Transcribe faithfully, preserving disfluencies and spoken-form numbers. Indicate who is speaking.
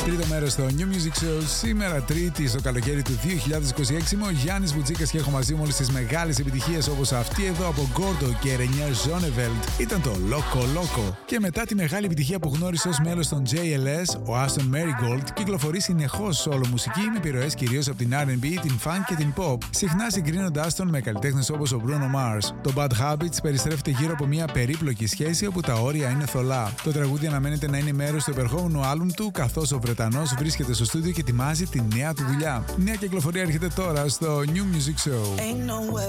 Speaker 1: Τρίτο μέρος στο New Music Show. Σήμερα Τρίτη στο καλοκαίρι του δύο χιλιάδες είκοσι έξι. Είμαι ο Γιάννης Μπουτσίκας και έχω μαζί μου όλες τις μεγάλες επιτυχίες όπως αυτή εδώ από Gordo και Renier Zonneveld. Ήταν το Loco Loco. Και μετά τη μεγάλη επιτυχία που γνώρισε ως μέλος των τζέι ελ ες, ο Aston Marigold κυκλοφορεί συνεχώς solo μουσική με επιρροές κυρίως από την αρ εντ μπι, την funk και την pop, συχνά συγκρίνοντάς τον με καλλιτέχνες όπως ο Bruno Mars. Το Bad Habits περιστρέφεται γύρω από μια περίπλοκη σχέση όπου τα όρια είναι θολά. Το τραγούδι αναμένεται να είναι μέρος του επερχόμενου άλμπουμ του, καθώς ο Βρετανός βρίσκεται στο στούντιο και ετοιμάζει τη νέα του δουλειά. Νέα κυκλοφορία έρχεται τώρα στο New Music Show.